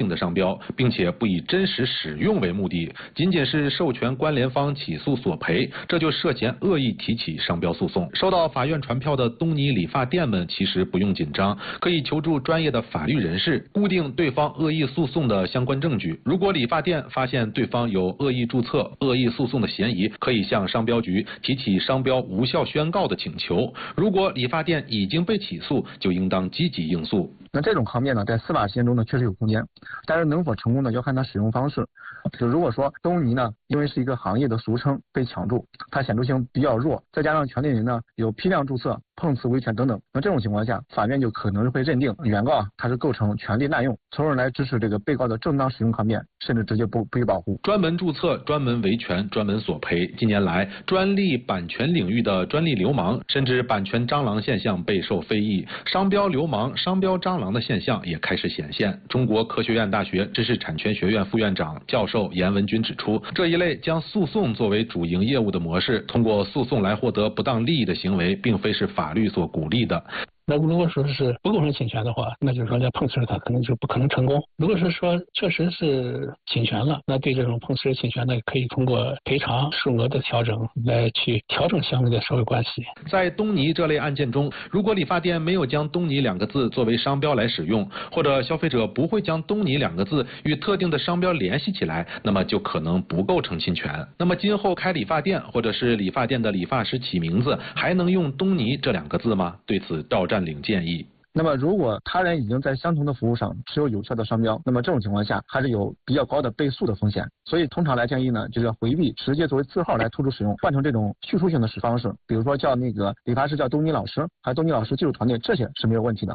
的商标，并且不以真实使用为目的，仅仅是授权关联方起诉索赔，这就涉嫌恶意提起商标诉讼。收到法院传票的东尼理发店们其实不用紧张，可以求助专业的法律人士，固定对方恶意诉讼的相关证据。如果理发店发现对方有恶意注册、恶意诉讼的嫌疑，可以向商标局提起商标无效宣告的请求。如果理发店已经被起诉，就应当积极应诉。 那这种抗辩呢，在司法实践中呢，确实有空间，但是能否成功呢，要看它使用方式。就如果说东尼呢，因为是一个行业的俗称，被抢注，它显著性比较弱，再加上权利人呢有批量注册、碰瓷维权等等，那这种情况下，法院就可能会认定原告他是构成权利滥用，从而来支持这个被告的正当使用抗辩，甚至直接不予保护。 专门注册、专门维权、专门索赔，近年来专利版权领域的专利流氓甚至版权蟑螂现象备受非议，商标流氓、商标蟑螂的现象也开始显现。中国科学院大学知识产权学院副院长、教授严文军指出，这一类将诉讼作为主营业务的模式，通过诉讼来获得不当利益的行为，并非是法律所鼓励的。 那如果说是不构成侵权的话，那就是说在碰瓷它可能就不可能成功。如果是说确实是侵权了，那对这种碰瓷侵权呢，可以通过赔偿数额的调整来去调整相应的社会关系。 在东尼这类案件中，如果理发店没有将东尼两个字作为商标来使用，或者消费者不会将东尼两个字与特定的商标联系起来，那么就可能不构成侵权。那么今后开理发店或者是理发店的理发师起名字还能用东尼这两个字吗？对此赵占领建议， 那么如果他人已经在相同的服务上持有有效的商标，那么这种情况下还是有比较高的被诉的风险。所以通常来建议呢，就是要回避直接作为字号来突出使用，换成这种叙述性的使方式，比如说叫那个理发师叫东尼老师，还有东尼老师技术团队，这些是没有问题的。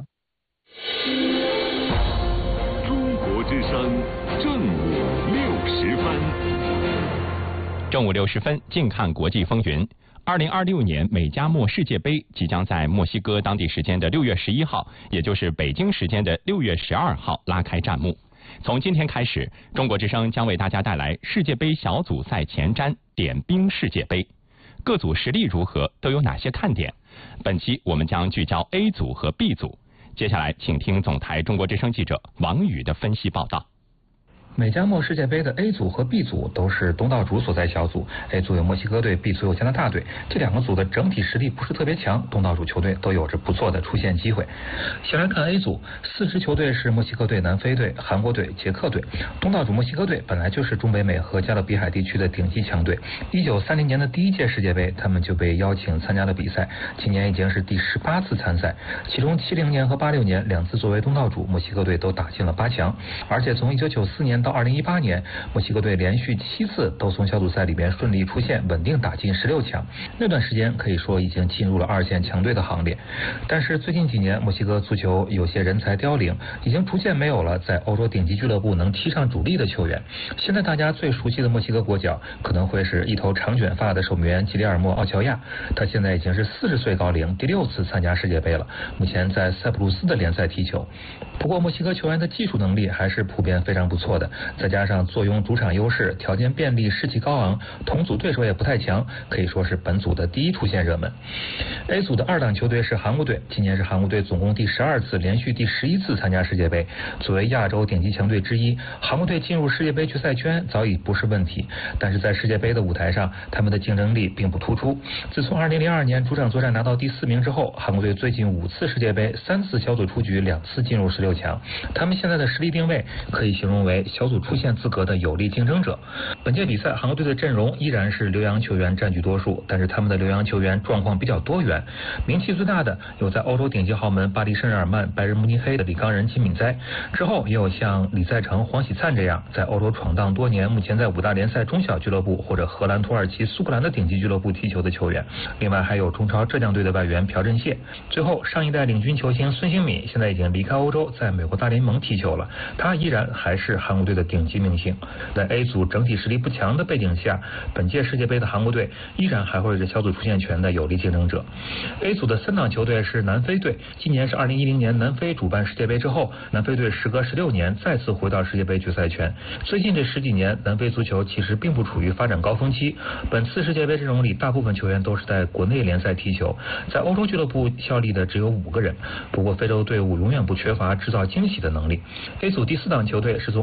中国之声正午60分， 正午60分，静看国际风云。2026年美加墨世界杯即将在墨西哥当地时间的6月11号，也就是北京时间的6月12号拉开战幕。从今天开始，中国之声将为大家带来世界杯小组赛前瞻点兵世界杯，各组实力如何，都有哪些看点？本期我们将聚焦 A 组和 B 组。接下来，请听总台中国之声记者王宇的分析报道。 美加墨世界杯的 A 组和 B 组都是东道主所在小组 ，A 组有墨西哥队 ，B 组有加拿大队。这两个组的整体实力不是特别强，东道主球队都有着不错的出线机会。先来看 A 组，4支球队是墨西哥队、南非队、韩国队、捷克队。东道主墨西哥队本来就是中北美和加勒比海地区的顶级强队。1930年的第一届世界杯，他们就被邀请参加了比赛，今年已经是第18次参赛，其中70年和86年两次作为东道主，墨西哥队都打进了8强，而且从1994年到2018年，墨西哥队连续7次都从小组赛里边顺利出线，稳定打进16强。那段时间可以说已经进入了2线强队的行列。但是最近几年，墨西哥足球有些人才凋零，已经逐渐没有了在欧洲顶级俱乐部能踢上主力的球员。现在大家最熟悉的墨西哥国脚，可能会是一头长卷发的守门员吉里尔莫·奥乔亚，他现在已经是40岁高龄，第6次参加世界杯了，目前在塞浦路斯的联赛踢球。不过墨西哥球员的技术能力还是普遍非常不错的，再加上坐拥主场优势，条件便利，士气高昂，同组对手也不太强，可以说是本组的第一出线热门。A 组的2档球队是韩国队，今年是韩国队总共第12次，连续第11次参加世界杯。作为亚洲顶级强队之一，韩国队进入世界杯决赛圈早已不是问题，但是在世界杯的舞台上，他们的竞争力并不突出。自从2002年主场作战拿到第4名之后，韩国队最近5次世界杯3次小组出局，2次进入16强。他们现在的实力定位可以形容为小组出线资格的有力竞争者。本届比赛韩国队的阵容依然是留洋球员占据多数，但是他们的留洋球员状况比较多元，名气最大的有在欧洲顶级豪门巴黎圣日耳曼、拜仁慕尼黑的李刚仁、金敏哉，之后也有像李在成、黄喜灿这样在欧洲闯荡多年，目前在5大联赛中小俱乐部或者荷兰、土耳其、苏格兰的顶级俱乐部踢球的球员。另外还有中超浙江队的外援朴振燮。最后上一代领军球星孙兴慜现在已经离开欧洲，在美国大联盟踢球了，他依然还是韩国队的顶级明星。在 A 组整体实力不强的背景下，本届世界杯的韩国队依然还会是小组出线权的有力竞争者。A 组的3档球队是南非队，今年是2010年南非主办世界杯之后，南非队时隔16年再次回到世界杯决赛圈。最近这10几年，南非足球其实并不处于发展高峰期，本次世界杯阵容里大部分球员都是在国内联赛踢球，在欧洲俱乐部效力的只有5个人。不过非洲队伍永远不缺乏制造惊喜的能力。A 组第4档球队是从